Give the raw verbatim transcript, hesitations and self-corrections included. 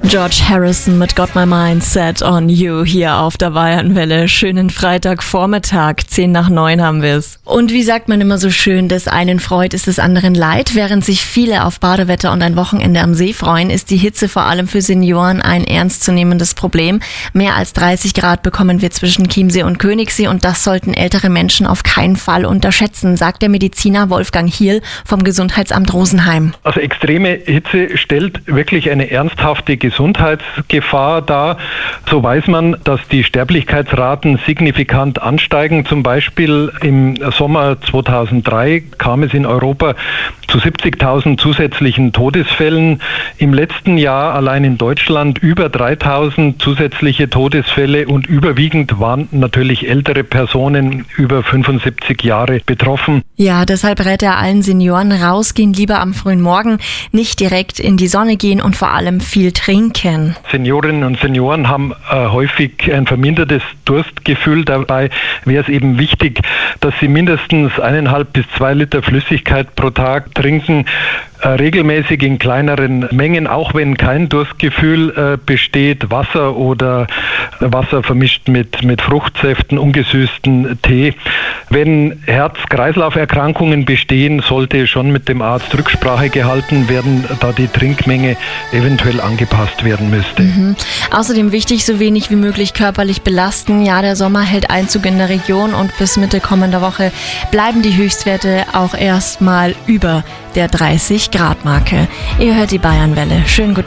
George Harrison mit Got My Mind Set on You hier auf der Bayernwelle. Schönen Freitagvormittag, zehn nach neun haben wir es. Und wie sagt man immer so schön, des einen freut, ist des anderen leid. Während sich viele auf Badewetter und ein Wochenende am See freuen, ist die Hitze vor allem für Senioren ein ernstzunehmendes Problem. Mehr als dreißig Grad bekommen wir zwischen Chiemsee und Königssee und das sollten ältere Menschen auf keinen Fall unterschätzen, sagt der Mediziner Wolfgang Hierl vom Gesundheitsamt Rosenheim. Also extreme Hitze stellt wirklich eine ernsthafte Gesundheitsgefahr dar. So weiß man, dass die Sterblichkeitsraten signifikant ansteigen. Zum Beispiel im Sommer zweitausenddrei kam es in Europa zu siebzigtausend zusätzlichen Todesfällen. Im letzten Jahr allein in Deutschland über dreitausend zusätzliche Todesfälle und überwiegend waren natürlich ältere Personen über fünfundsiebzig Jahre betroffen. Ja, deshalb rät er allen Senioren, rausgehen, lieber am frühen Morgen, nicht direkt in die Sonne gehen und vor allem viel trinken. Seniorinnen und Senioren haben äh, häufig ein vermindertes Durstgefühl. Dabei wäre es eben wichtig, dass sie mindestens eineinhalb bis zwei Liter Flüssigkeit pro Tag trinken, äh, regelmäßig in kleineren Mengen, auch wenn kein Durstgefühl äh, besteht, Wasser oder Wasser vermischt mit, mit Fruchtsäften, ungesüßten Tee. Wenn Herz-Kreislauf-Erkrankungen bestehen, sollte schon mit dem Arzt Rücksprache gehalten werden, da die Trinkmenge eventuell angepasst werden müsste. Mhm. Außerdem wichtig, so wenig wie möglich körperlich belasten. Ja, der Sommer hält Einzug in der Region und bis Mitte kommender Woche bleiben die Höchstwerte auch erstmal über der dreißig Grad Marke. Ihr hört die Bayernwelle. Schönen guten